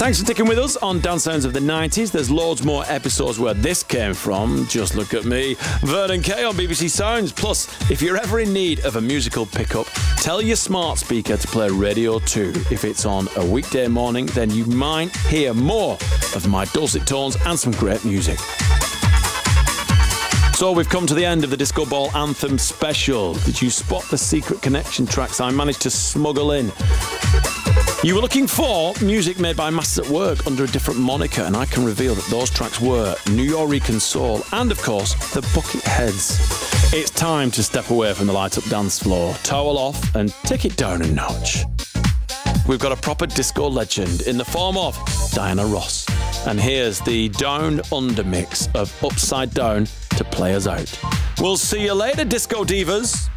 Thanks for sticking with us on Dance Sounds of the 90s. There's loads more episodes where this came from. Just look at me. Vernon Kay on BBC Sounds. Plus, if you're ever in need of a musical pickup, tell your smart speaker to play Radio 2. If it's on a weekday morning, then you might hear more of my dulcet tones and some great music. So we've come to the end of the Disco Ball Anthem special. Did you spot the secret connection tracks I managed to smuggle in? You were looking for music made by Masters at Work under a different moniker, and I can reveal that those tracks were Nuyorican Soul and, of course, the Bucketheads. It's time to step away from the light-up dance floor, towel off, and take it down a notch. We've got a proper disco legend in the form of Diana Ross. And here's the Down Under mix of Upside Down to play us out. We'll see you later, Disco Divas.